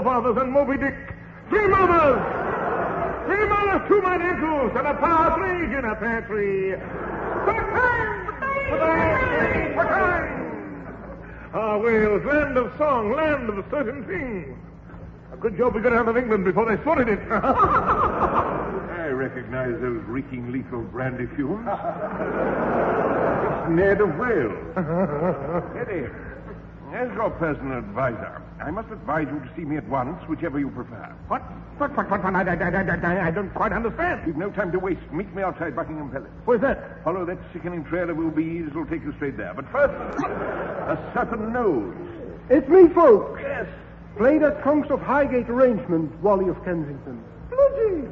forefathers and Moby Dick. 3 mothers! 3 mothers, 2 mighty ankles, and a power 3 in a pair 3. For time! Ah, Wales, land of song, land of certain things. A good job we got out of England before they spotted it. I recognize those reeking lethal brandy fumes. It's Ned of Wales. Eddie, as your personal advisor, I must advise you to see me at once, whichever you prefer. What? I don't quite understand. We've no time to waste. Meet me outside Buckingham Palace. Where's that? Follow that sickening trail of Will-Bees. It'll take you straight there. But first, a certain nose. It's me, folks. Yes. Play that Conks of Highgate arrangement, Wally of Kensington. Bloody!